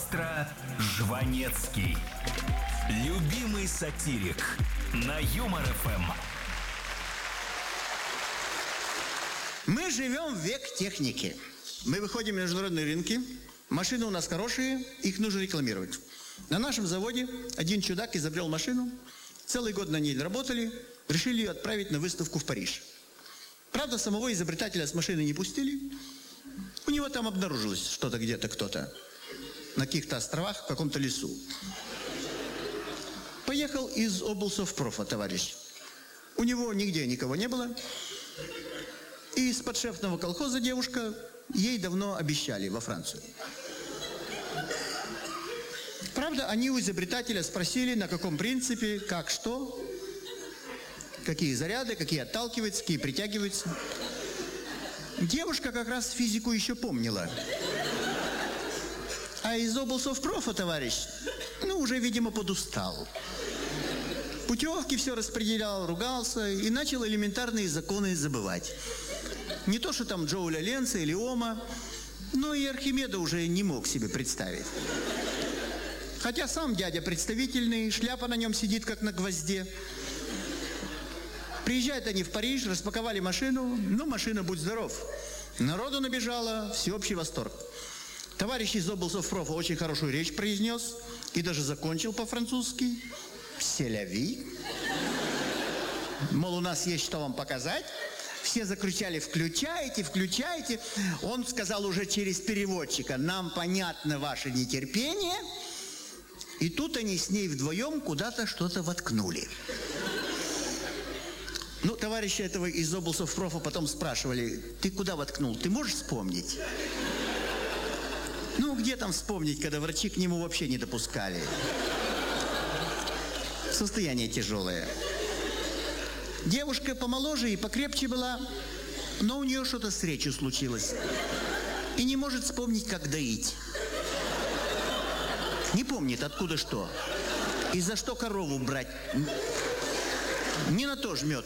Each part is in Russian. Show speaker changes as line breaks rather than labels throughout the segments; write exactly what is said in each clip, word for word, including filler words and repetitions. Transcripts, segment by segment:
Маэстро Жванецкий. Любимый сатирик на Юмор эф эм.
Мы живем в век техники. Мы выходим на международные рынки. Машины у нас хорошие, их нужно рекламировать. На нашем заводе один чудак изобрел машину. Целый год на ней работали. Решили ее отправить на выставку в Париж. Правда, самого изобретателя с машины не пустили. У него там обнаружилось что-то где-то, кто-то. На каких-то островах, в каком-то лесу. Поехал из облсовпрофа товарищ. У него нигде никого не было. И из подшефного колхоза девушка, ей давно обещали во Францию. Правда, они у изобретателя спросили, на каком принципе, как, что, какие заряды, какие отталкиваются, какие притягиваются. Девушка как раз физику еще помнила. А из облсовпрофа товарищ, ну, уже, видимо, подустал. Путевки все распределял, ругался и начал элементарные законы забывать. Не то, что там Джоуля Ленца или Ома, но и Архимеда уже не мог себе представить. Хотя сам дядя представительный, шляпа на нем сидит, как на гвозде. Приезжают они в Париж, распаковали машину, ну, машина, будь здоров. Народу набежало, всеобщий восторг. Товарищ из облсовпрофа очень хорошую речь произнес и даже закончил по-французски. «Селяви». Мол, у нас есть что вам показать. Все закричали: «Включайте, включайте». Он сказал уже через переводчика: «Нам понятно ваше нетерпение». И тут они с ней вдвоем куда-то что-то воткнули. Ну, товарища этого из облсовпрофа потом спрашивали: «Ты куда воткнул? Ты можешь вспомнить?» Ну, где там вспомнить, когда врачи к нему вообще не допускали? Состояние тяжелое. Девушка помоложе и покрепче была, но у нее что-то с речью случилось. И не может вспомнить, как доить. Не помнит, откуда что. И за что корову брать. Не на то жмет.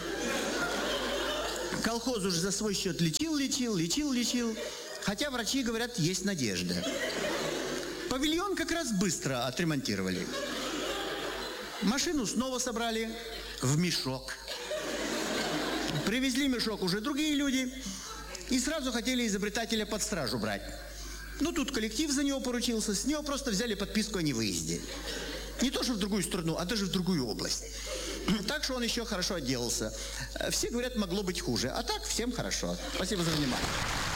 Колхоз уже за свой счет лечил, лечил, лечил, лечил. Хотя врачи говорят, есть надежда. Павильон как раз быстро отремонтировали. Машину снова собрали в мешок. Привезли мешок уже другие люди. И сразу хотели изобретателя под стражу брать. Ну, тут коллектив за него поручился. С него просто взяли подписку о невыезде. Не то, что в другую страну, а даже в другую область. Так что он еще хорошо отделался. Все говорят, могло быть хуже. А так, всем хорошо. Спасибо за внимание.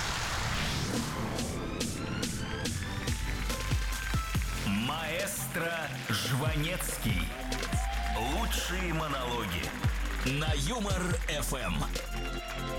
Маэстро Жванецкий. Лучшие монологи на Юмор эф эм.